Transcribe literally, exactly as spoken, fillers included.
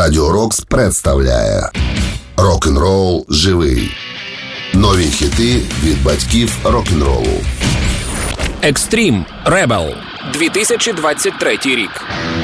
Радіо Рокс представляє Рок-н-рол живий. Нові хіти від батьків рок-н-ролу. Екстрім Ребел, дві тисячі двадцять третій рік.